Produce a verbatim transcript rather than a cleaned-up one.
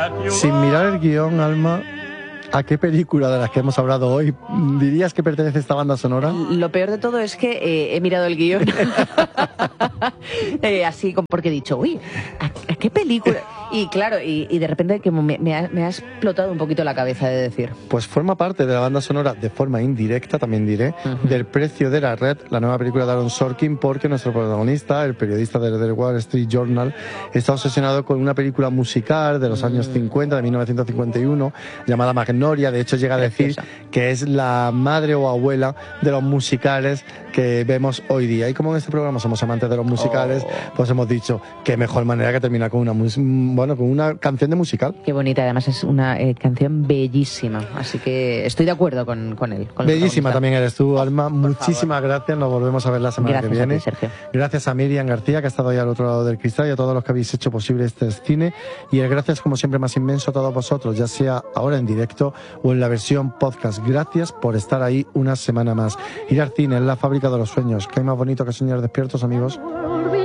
Sin mirar el guión, Alma, ¿a qué película de las que hemos hablado hoy dirías que pertenece esta banda sonora? Lo peor de todo es que eh, he mirado el guión eh, así como porque he dicho, uy, ¿a, a qué película? Y claro, y, y de repente que me, me, ha, me ha explotado un poquito la cabeza de decir. Pues forma parte de la banda sonora, de forma indirecta también diré, uh-huh. del Precio de la Red, la nueva película de Aaron Sorkin, porque nuestro protagonista, el periodista del The Wall Street Journal, está obsesionado con una película musical de los uh-huh. años cincuenta, de mil novecientos cincuenta y uno, llamada Magnolia. De hecho llega a decir que es la madre o abuela de los musicales que vemos hoy día. Y como en este programa somos amantes de los musicales, oh. pues hemos dicho qué mejor manera que terminar con una bueno, con una canción de musical. Qué bonita, además es una eh, canción bellísima, así que estoy de acuerdo con, con él. Con bellísima también eres tú, Alma. Por Muchísimas favor. gracias, nos volvemos a ver la semana gracias que viene. A ti, Sergio. Gracias a Miriam García, que ha estado ahí al otro lado del cristal, y a todos los que habéis hecho posible este cine. Y el gracias, como siempre, más inmenso a todos vosotros, ya sea ahora en directo o en la versión podcast. Gracias por estar ahí una semana más. Ir al cine es la fábrica de los sueños. ¿Qué hay más bonito que soñar despiertos, amigos?